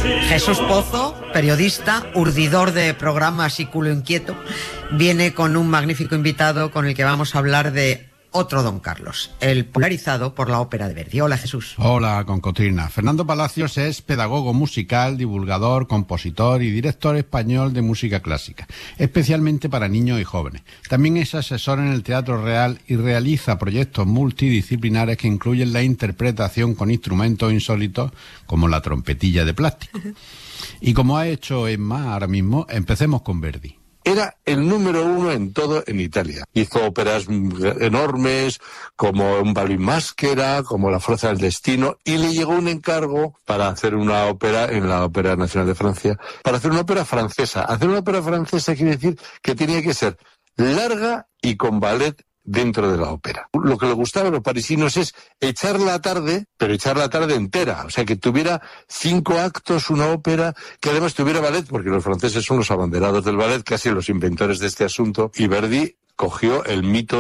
Jesús Pozo, periodista, urdidor de programas y culo inquieto, viene con un magnífico invitado con el que vamos a hablar de otro Don Carlos, el popularizado por la ópera de Verdi. Hola, Jesús. Hola, Concotrina. Fernando Palacios es pedagogo musical, divulgador, compositor y director español de música clásica, especialmente para niños y jóvenes. También es asesor en el Teatro Real y realiza proyectos multidisciplinares que incluyen la interpretación con instrumentos insólitos como la trompetilla de plástico. Y como ha hecho Emma ahora mismo, empecemos con Verdi. Era el número uno en todo en Italia. Hizo óperas enormes, como Un ballo in maschera, como La fuerza del destino, y le llegó un encargo para hacer una ópera en la Ópera Nacional de Francia, para hacer una ópera francesa. Hacer una ópera francesa quiere decir que tenía que ser larga y con ballet dentro de la ópera. Lo que le gustaba a los parisinos es echar la tarde, pero echar la tarde entera. O sea, que tuviera 5 actos una ópera, que además tuviera ballet, porque los franceses son los abanderados del ballet, casi los inventores de este asunto. Y Verdi cogió el mito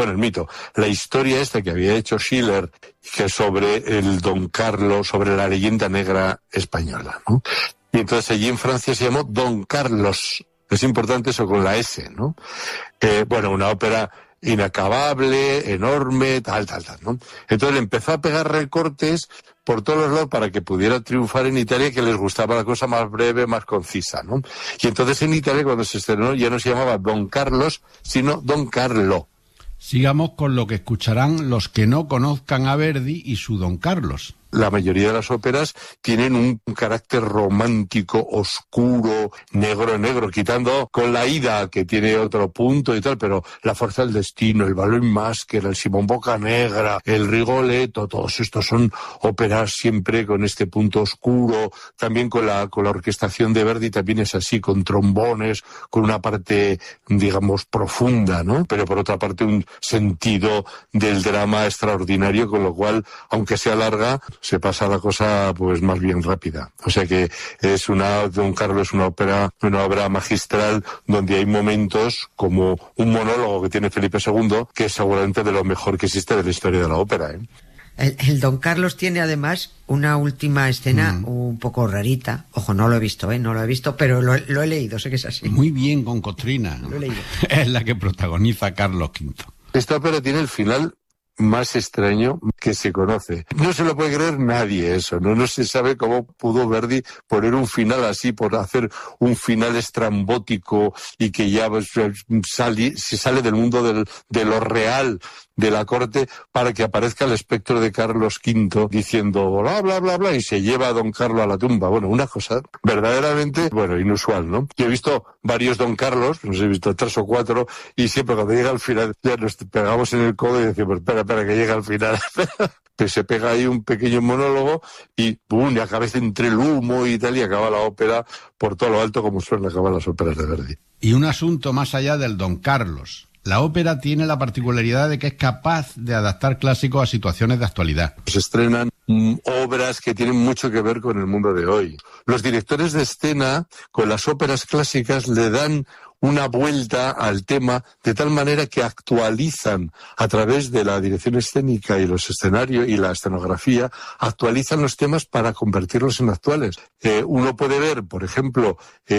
la historia esta que había hecho Schiller, que sobre el Don Carlos, sobre la leyenda negra española, ¿no? Y entonces allí en Francia se llamó Don Carlos. Es importante eso con la S, ¿no? Una ópera inacabable, enorme, tal, ¿no? Entonces le empezó a pegar recortes por todos los lados para que pudiera triunfar en Italia, que les gustaba la cosa más breve, más concisa, ¿no? Y entonces en Italia, cuando se estrenó, ya no se llamaba Don Carlos, sino Don Carlo. Sigamos con lo que escucharán los que no conozcan a Verdi y su Don Carlos. La mayoría de las óperas tienen un carácter romántico, oscuro, negro, quitando con la Ida, que tiene otro punto y tal, pero La fuerza del destino, El ballo in maschera, el Simón Boccanegra, el Rigoletto, todos estos son óperas siempre con este punto oscuro. También con la orquestación de Verdi también es así, con trombones, con una parte, digamos, profunda, ¿no? Pero por otra parte un sentido del drama extraordinario, con lo cual, aunque sea larga, se pasa la cosa pues más bien rápida. O sea que Don Carlos es una obra magistral donde hay momentos como un monólogo que tiene Felipe II, que es seguramente de lo mejor que existe de la historia de la ópera, ¿eh? El Don Carlos tiene además una última escena un poco rarita. Ojo, no lo he visto, pero lo he leído, sé que es así. Muy bien, Concotrina. Lo he leído. Es la que protagoniza Carlos V. Esta ópera tiene el final más extraño que se conoce. No se lo puede creer nadie eso, no se sabe cómo pudo Verdi poner un final así, por hacer un final estrambótico y que ya se sale del mundo de lo real de la corte, para que aparezca el espectro de Carlos V diciendo bla, bla, bla, bla, y se lleva a Don Carlos a la tumba. Bueno, una cosa verdaderamente, inusual, ¿no? Yo he visto varios Don Carlos, he visto 3 o 4, y siempre cuando llega al final ya nos pegamos en el codo y decimos, espera, que llega al final. Pues se pega ahí un pequeño monólogo y ¡pum!, y acaba entre el humo y tal, y acaba la ópera por todo lo alto, como suelen acabar las óperas de Verdi. Y un asunto más allá del Don Carlos. La ópera tiene la particularidad de que es capaz de adaptar clásicos a situaciones de actualidad. Se estrenan obras que tienen mucho que ver con el mundo de hoy. Los directores de escena, con las óperas clásicas, le dan una vuelta al tema de tal manera que actualizan a través de la dirección escénica y los escenarios y la escenografía, actualizan los temas para convertirlos en actuales. Uno puede ver, por ejemplo,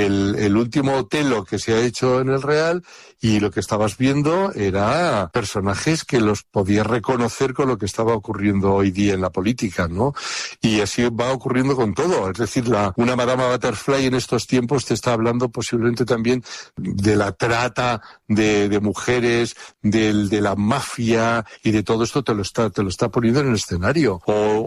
el último Otelo que se ha hecho en el Real, y lo que estabas viendo era personajes que los podías reconocer con lo que estaba ocurriendo hoy día en la política, ¿no? Y así va ocurriendo con todo. Es decir, una Madama Butterfly en estos tiempos te está hablando posiblemente también de la trata de mujeres, de la mafia, y de todo esto te lo está poniendo en el escenario.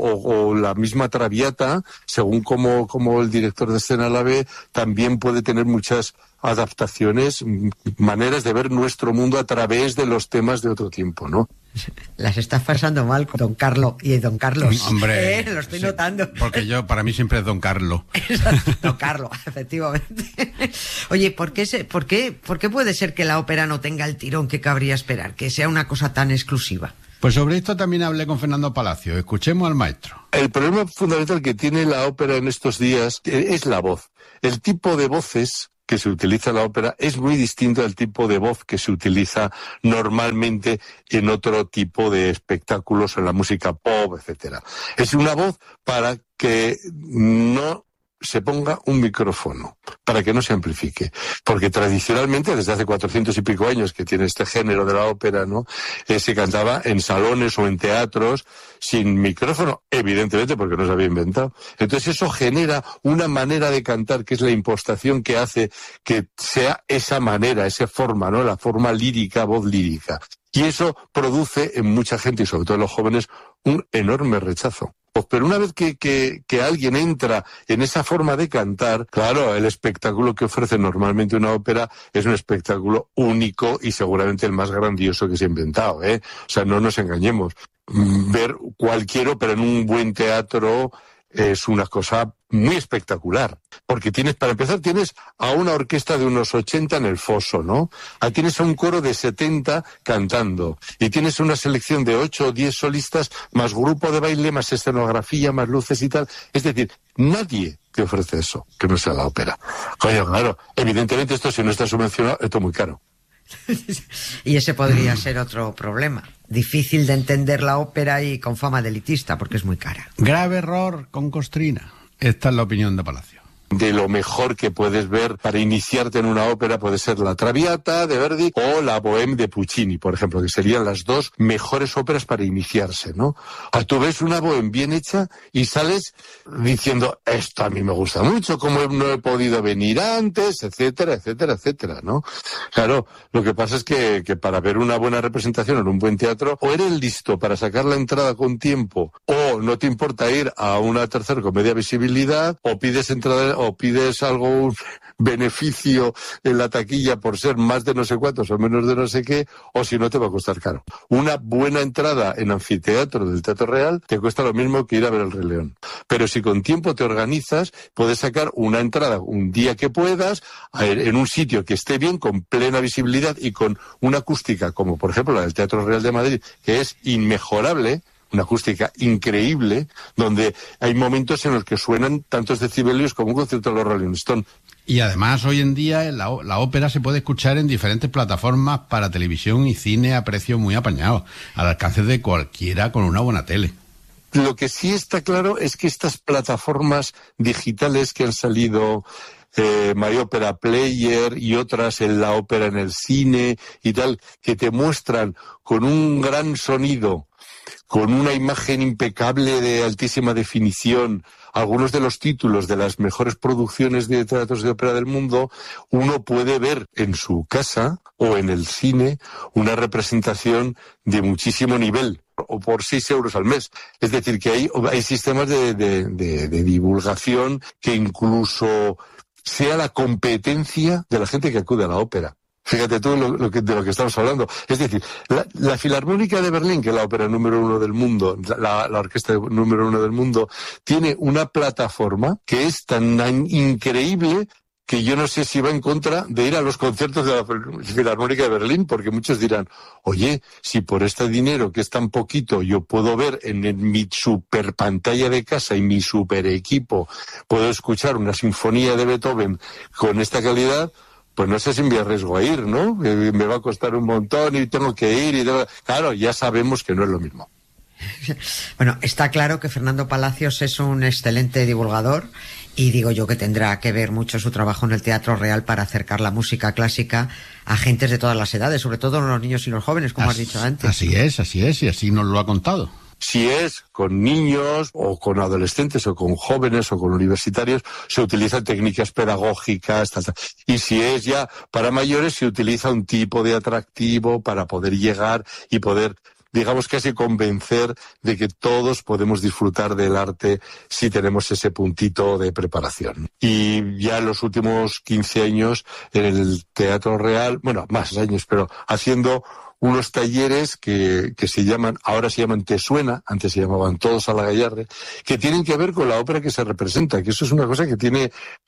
O la misma Traviata, según como el director de escena la ve, también puede tener muchas adaptaciones, maneras de ver nuestro mundo a través de los temas de otro tiempo, ¿no? Las estás pasando mal con Don Carlo y Don Carlos. Hombre, lo estoy notando. Porque para mí siempre es Don Carlo. Don Carlo, efectivamente. Oye, ¿por qué puede ser que la ópera no tenga el tirón que cabría esperar, que sea una cosa tan exclusiva? Pues sobre esto también hablé con Fernando Palacios. Escuchemos al maestro. El problema fundamental que tiene la ópera en estos días es la voz. El tipo de voces que se utiliza en la ópera es muy distinto al tipo de voz que se utiliza normalmente en otro tipo de espectáculos, en la música pop, etcétera. Es una voz para que no se ponga un micrófono para que no se amplifique. Porque tradicionalmente, desde hace 400 y pico años que tiene este género de la ópera, ¿no? Se cantaba en salones o en teatros sin micrófono, evidentemente porque no se había inventado. Entonces eso genera una manera de cantar que es la impostación que hace que sea esa manera, esa forma, ¿no? La forma lírica, voz lírica. Y eso produce en mucha gente, y sobre todo en los jóvenes, un enorme rechazo. Pero una vez que alguien entra en esa forma de cantar, claro, el espectáculo que ofrece normalmente una ópera es un espectáculo único y seguramente el más grandioso que se ha inventado, ¿eh? O sea, no nos engañemos. Ver cualquier ópera en un buen teatro es una cosa muy espectacular, porque para empezar tienes a una orquesta de unos 80 en el foso, ¿no? Ahí tienes a un coro de 70 cantando, y tienes una selección de 8 o 10 solistas, más grupo de baile, más escenografía, más luces y tal. Es decir, nadie te ofrece eso, que no sea la ópera. Coño, claro, evidentemente esto si no está subvencionado, esto es muy caro. Y ese podría ser otro problema. Difícil de entender la ópera y con fama de elitista, porque es muy cara. Grave error con Costrina. Esta es la opinión de Palacio. De lo mejor que puedes ver para iniciarte en una ópera puede ser la Traviata de Verdi o la Bohème de Puccini, por ejemplo, que serían las dos mejores óperas para iniciarse, ¿no? Tú ves una Bohème bien hecha y sales diciendo, esto a mí me gusta mucho, como no he podido venir antes, etcétera, etcétera, etcétera, ¿no? Claro, lo que pasa es que para ver una buena representación en un buen teatro, o eres listo para sacar la entrada con tiempo, o no te importa ir a una tercera con media visibilidad, o pides entrada o pides algún beneficio en la taquilla por ser más de no sé cuántos o menos de no sé qué, o si no te va a costar caro. Una buena entrada en anfiteatro del Teatro Real te cuesta lo mismo que ir a ver el Rey León. Pero si con tiempo te organizas, puedes sacar una entrada un día que puedas, en un sitio que esté bien, con plena visibilidad y con una acústica, como por ejemplo la del Teatro Real de Madrid, que es inmejorable, una acústica increíble, donde hay momentos en los que suenan tantos decibelios como un concierto de los Rolling Stones. Y además hoy en día la ópera se puede escuchar en diferentes plataformas para televisión y cine a precios muy apañados, al alcance de cualquiera con una buena tele. Lo que sí está claro es que estas plataformas digitales que han salido, My Opera Player y otras en la ópera en el cine y tal, que te muestran con un gran sonido, con una imagen impecable de altísima definición, algunos de los títulos de las mejores producciones de teatros de ópera del mundo, uno puede ver en su casa o en el cine una representación de muchísimo nivel, o por 6 euros al mes. Es decir, que hay sistemas de divulgación que incluso sea la competencia de la gente que acude a la ópera. Fíjate tú de lo que estamos hablando. Es decir, la Filarmónica de Berlín, que es la ópera número 1 del mundo, la orquesta número 1 del mundo, tiene una plataforma que es tan increíble que yo no sé si va en contra de ir a los conciertos de la Filarmónica de Berlín, porque muchos dirán, oye, si por este dinero que es tan poquito yo puedo ver en mi super pantalla de casa y mi super equipo, puedo escuchar una sinfonía de Beethoven con esta calidad, pues no sé si me arriesgo a ir, ¿no? Me va a costar un montón y tengo que ir. Claro, ya sabemos que no es lo mismo. Bueno, está claro que Fernando Palacios es un excelente divulgador y digo yo que tendrá que ver mucho su trabajo en el Teatro Real para acercar la música clásica a gentes de todas las edades, sobre todo los niños y los jóvenes, como has dicho antes. Así es, y así nos lo ha contado. Si es con niños o con adolescentes o con jóvenes o con universitarios, se utilizan técnicas pedagógicas, tal. Y si es ya para mayores, se utiliza un tipo de atractivo para poder llegar y poder, digamos, casi convencer de que todos podemos disfrutar del arte si tenemos ese puntito de preparación. Y ya en los últimos 15 años en el Teatro Real, bueno, más años, pero haciendo unos talleres que ahora se llaman Te Suena, antes se llamaban Todos a la Gallarre, que tienen que ver con la ópera que se representa, que eso es una cosa que tiene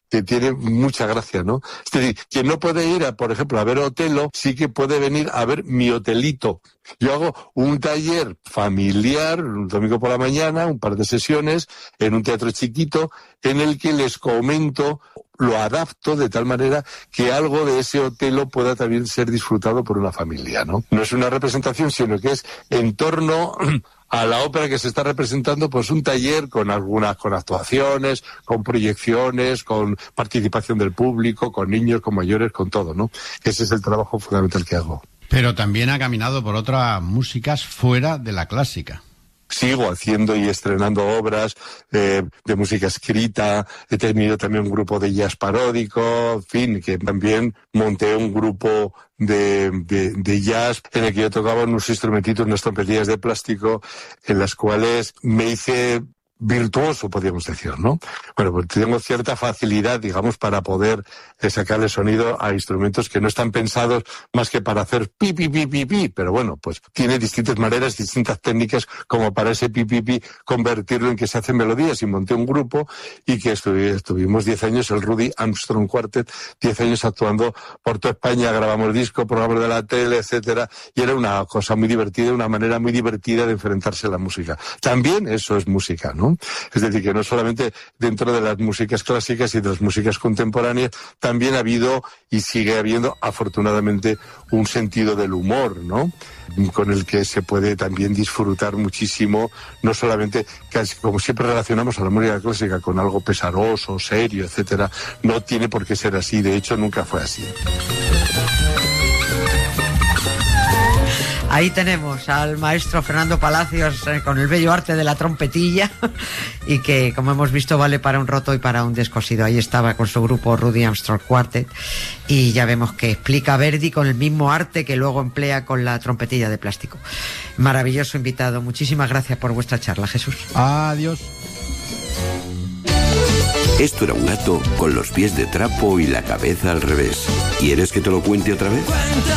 mucha gracia, ¿no? Es decir, quien no puede ir, por ejemplo, a ver Otelo, sí que puede venir a ver Mi Otelito. Yo hago un taller familiar, un domingo por la mañana, un par de sesiones, en un teatro chiquito, en el que les comento, lo adapto de tal manera que algo de ese Otelo pueda también ser disfrutado por una familia, ¿no? No es una representación, sino que es en torno a la ópera que se está representando, pues un taller con actuaciones, con proyecciones, con participación del público, con niños, con mayores, con todo, ¿no? Ese es el trabajo fundamental que hago. Pero también ha caminado por otras músicas fuera de la clásica. Sigo haciendo y estrenando obras de música escrita, he tenido también un grupo de jazz paródico, en fin, que también monté un grupo de jazz en el que yo tocaba unos instrumentitos, unas trompetillas de plástico, en las cuales me hice virtuoso, podríamos decir, ¿no? Bueno, pues tengo cierta facilidad, digamos, para poder sacarle sonido a instrumentos que no están pensados más que para hacer pi, pi, pi, pi, pi, pero bueno, pues tiene distintas maneras, distintas técnicas como para ese pi, pi, pi, convertirlo en que se hacen melodías, y monté un grupo y que estuvimos 10 años, el Rudy Armstrong Quartet, 10 años actuando por toda España, grabamos discos, programas de la tele, etcétera, y era una cosa muy divertida, una manera muy divertida de enfrentarse a la música. También eso es música, ¿no? Es decir, que no solamente dentro de las músicas clásicas y de las músicas contemporáneas, también ha habido y sigue habiendo, afortunadamente, un sentido del humor, ¿no? Con el que se puede también disfrutar muchísimo, no solamente, casi como siempre relacionamos a la música clásica con algo pesaroso, serio, etcétera, no tiene por qué ser así, de hecho nunca fue así. Ahí tenemos al maestro Fernando Palacios con el bello arte de la trompetilla y que, como hemos visto, vale para un roto y para un descosido. Ahí estaba con su grupo Rudy Armstrong Quartet y ya vemos que explica Verdi con el mismo arte que luego emplea con la trompetilla de plástico. Maravilloso invitado. Muchísimas gracias por vuestra charla, Jesús. Adiós. Esto era un gato con los pies de trapo y la cabeza al revés. ¿Quieres que te lo cuente otra vez?